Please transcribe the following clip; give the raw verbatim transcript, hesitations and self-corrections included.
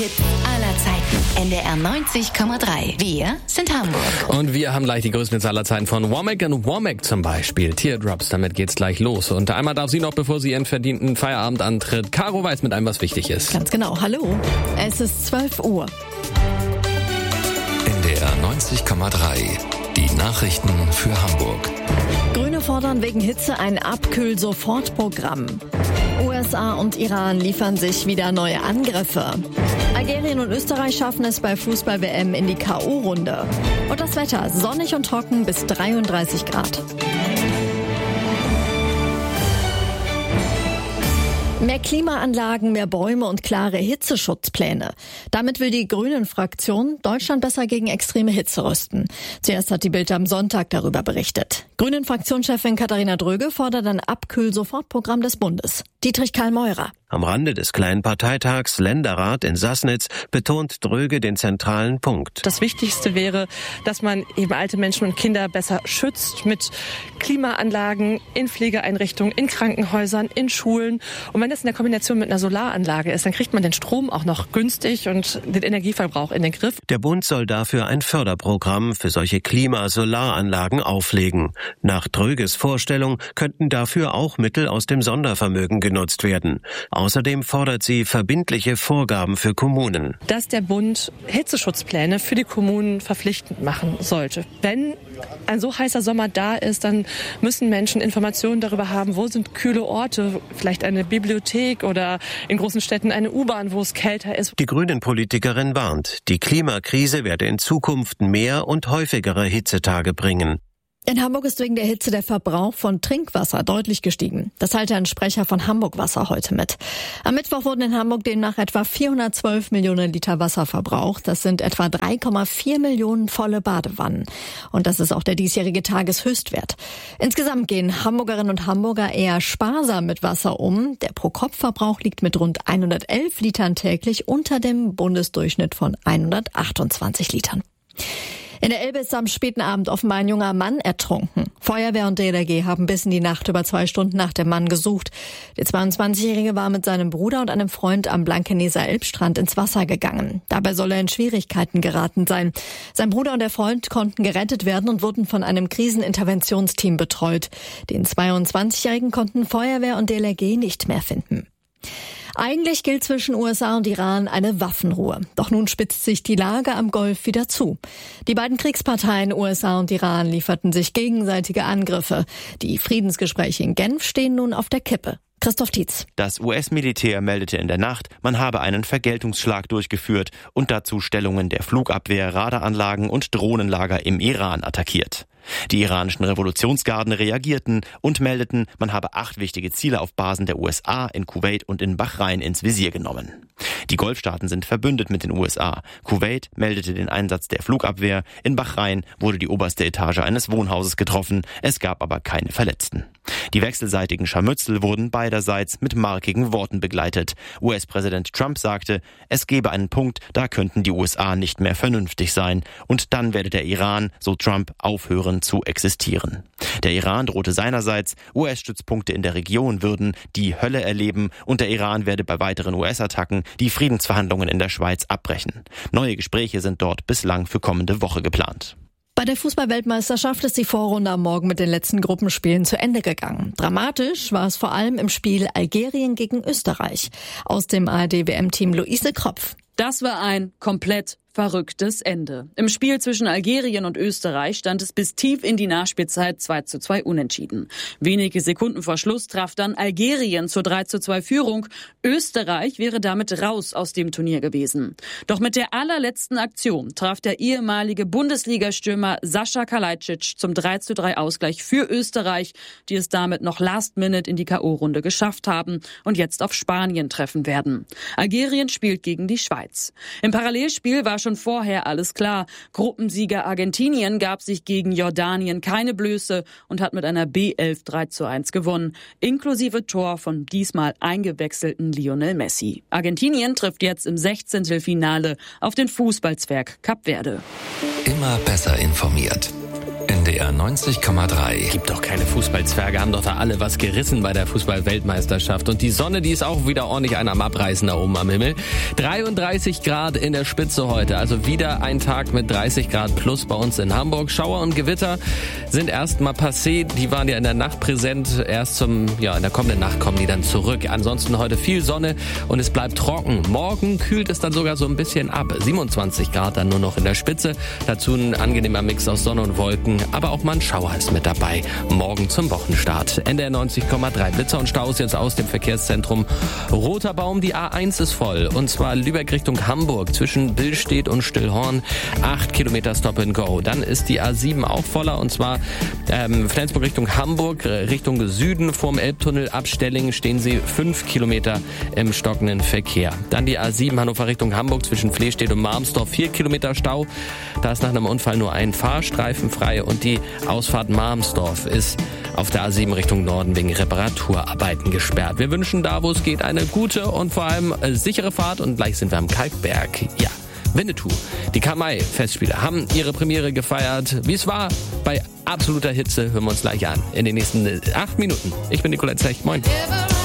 Aller Zeiten. N D R neunzig Komma drei. Wir sind Hamburg. Und wir haben gleich die größten Hits aller Zeiten von Womack und Womack zum Beispiel. Teardrops, damit geht's gleich los. Und einmal darf sie noch, bevor sie ihren verdienten Feierabend antritt, Caro weiß mit einem, was wichtig ist. Ganz genau. Hallo. Es ist zwölf Uhr. N D R neunzig Komma drei. Die Nachrichten für Hamburg. Grüne fordern wegen Hitze ein Abkühl-Sofortprogramm. U S A und Iran liefern sich wieder neue Angriffe. Algerien und Österreich schaffen es bei Fußball-W M in die K O-Runde. Und das Wetter, sonnig und trocken bis dreiunddreißig Grad. Mehr Klimaanlagen, mehr Bäume und klare Hitzeschutzpläne. Damit will die Grünen-Fraktion Deutschland besser gegen extreme Hitze rüsten. Zuerst hat die Bild am Sonntag darüber berichtet. Grünen-Fraktionschefin Katharina Dröge fordert ein Abkühl-Sofortprogramm des Bundes. Dietrich Karl-Meurer. Am Rande des kleinen Parteitags Länderrat in Sassnitz betont Dröge den zentralen Punkt. Das Wichtigste wäre, dass man eben alte Menschen und Kinder besser schützt mit Klimaanlagen in Pflegeeinrichtungen, in Krankenhäusern, in Schulen. Und wenn das in der Kombination mit einer Solaranlage ist, dann kriegt man den Strom auch noch günstig und den Energieverbrauch in den Griff. Der Bund soll dafür ein Förderprogramm für solche Klima-Solaranlagen auflegen. Nach Dröges Vorstellung könnten dafür auch Mittel aus dem Sondervermögen genutzt werden. Außerdem fordert sie verbindliche Vorgaben für Kommunen. Dass der Bund Hitzeschutzpläne für die Kommunen verpflichtend machen sollte. Wenn ein so heißer Sommer da ist, dann müssen Menschen Informationen darüber haben, wo sind kühle Orte, vielleicht eine Bibliothek oder in großen Städten eine U-Bahn, wo es kälter ist. Die Grünen-Politikerin warnt, die Klimakrise werde in Zukunft mehr und häufigere Hitzetage bringen. In Hamburg ist wegen der Hitze der Verbrauch von Trinkwasser deutlich gestiegen. Das teilte ein Sprecher von Hamburg Wasser heute mit. Am Mittwoch wurden in Hamburg demnach etwa vierhundertzwölf Millionen Liter Wasser verbraucht. Das sind etwa drei Komma vier Millionen volle Badewannen. Und das ist auch der diesjährige Tageshöchstwert. Insgesamt gehen Hamburgerinnen und Hamburger eher sparsam mit Wasser um. Der Pro-Kopf-Verbrauch liegt mit rund hundertelf Litern täglich unter dem Bundesdurchschnitt von hundertachtundzwanzig Litern. In der Elbe ist am späten Abend offenbar ein junger Mann ertrunken. Feuerwehr und D L R G haben bis in die Nacht über zwei Stunden nach dem Mann gesucht. Der zweiundzwanzigjährige war mit seinem Bruder und einem Freund am Blankeneser Elbstrand ins Wasser gegangen. Dabei soll er in Schwierigkeiten geraten sein. Sein Bruder und der Freund konnten gerettet werden und wurden von einem Kriseninterventionsteam betreut. Den zweiundzwanzigjährigen konnten Feuerwehr und D L R G nicht mehr finden. Eigentlich gilt zwischen U S A und Iran eine Waffenruhe. Doch nun spitzt sich die Lage am Golf wieder zu. Die beiden Kriegsparteien U S A und Iran lieferten sich gegenseitige Angriffe. Die Friedensgespräche in Genf stehen nun auf der Kippe. Christoph Tietz. Das U S-Militär meldete in der Nacht, man habe einen Vergeltungsschlag durchgeführt und dazu Stellungen der Flugabwehr, Radaranlagen und Drohnenlager im Iran attackiert. Die iranischen Revolutionsgarden reagierten und meldeten, man habe acht wichtige Ziele auf Basen der U S A in Kuwait und in Bahrain ins Visier genommen. Die Golfstaaten sind verbündet mit den U S A. Kuwait meldete den Einsatz der Flugabwehr. In Bahrain wurde die oberste Etage eines Wohnhauses getroffen. Es gab aber keine Verletzten. Die wechselseitigen Scharmützel wurden beiderseits mit markigen Worten begleitet. U S-Präsident Trump sagte, es gebe einen Punkt, da könnten die U S A nicht mehr vernünftig sein. Und dann werde der Iran, so Trump, aufhören zu existieren. Der Iran drohte seinerseits, U S-Stützpunkte in der Region würden die Hölle erleben und der Iran werde bei weiteren U S-Attacken die Friedensverhandlungen in der Schweiz abbrechen. Neue Gespräche sind dort bislang für kommende Woche geplant. Bei der Fußball-Weltmeisterschaft ist die Vorrunde am Morgen mit den letzten Gruppenspielen zu Ende gegangen. Dramatisch war es vor allem im Spiel Algerien gegen Österreich. Aus dem A R D-W M-Team Luise Kropf. Das war ein komplett verrücktes Ende. Im Spiel zwischen Algerien und Österreich stand es bis tief in die Nachspielzeit zwei zu zwei unentschieden. Wenige Sekunden vor Schluss traf dann Algerien zur drei zu zwei Führung. Österreich wäre damit raus aus dem Turnier gewesen. Doch mit der allerletzten Aktion traf der ehemalige Bundesligastürmer Sascha Kalajdzic zum drei zu drei Ausgleich für Österreich, die es damit noch last minute in die K O-Runde geschafft haben und jetzt auf Spanien treffen werden. Algerien spielt gegen die Schweiz. Im Parallelspiel war schon vorher alles klar. Gruppensieger Argentinien gab sich gegen Jordanien keine Blöße und hat mit einer B elf drei zu eins gewonnen, inklusive Tor von diesmal eingewechselten Lionel Messi. Argentinien trifft jetzt im Sechzehntelfinale auf den Fußballzwerg Kap Verde. Immer besser informiert. N N D R neunzig Komma drei. Gibt doch keine Fußballzwerge, haben doch da alle was gerissen bei der Fußball-Weltmeisterschaft. Und die Sonne, die ist auch wieder ordentlich einer am Abreißen da oben am Himmel. dreiunddreißig Grad in der Spitze heute, also wieder ein Tag mit dreißig Grad plus bei uns in Hamburg. Schauer und Gewitter sind erstmal passé, die waren ja in der Nacht präsent. Erst zum, ja, in der kommenden Nacht kommen die dann zurück. Ansonsten heute viel Sonne und es bleibt trocken. Morgen kühlt es dann sogar so ein bisschen ab. siebenundzwanzig Grad dann nur noch in der Spitze. Dazu ein angenehmer Mix aus Sonne und Wolken, aber auch mal ein Schauer ist mit dabei. Morgen zum Wochenstart. N D R neunzig Komma drei. Blitzer und Staus jetzt aus dem Verkehrszentrum Roter Baum. Die A eins ist voll und zwar Lübeck Richtung Hamburg zwischen Billstedt und Stillhorn. Acht Kilometer Stop and Go. Dann ist die A sieben auch voller und zwar ähm, Flensburg Richtung Hamburg, Richtung Süden vorm Elbtunnel ab Stellingen stehen sie fünf Kilometer im stockenden Verkehr. Dann die A sieben Hannover Richtung Hamburg zwischen Flestedt und Marmsdorf. Vier Kilometer Stau. Da ist nach einem Unfall nur ein Fahrstreifen frei und die Ausfahrt Marmsdorf ist auf der A sieben Richtung Norden wegen Reparaturarbeiten gesperrt. Wir wünschen da, wo es geht, eine gute und vor allem äh, sichere Fahrt und gleich sind wir am Kalkberg. Ja, Winnetou. Die Kamai-Festspiele haben ihre Premiere gefeiert. Wie es war bei absoluter Hitze, hören wir uns gleich an in den nächsten acht Minuten. Ich bin Nicolette Zech. Moin.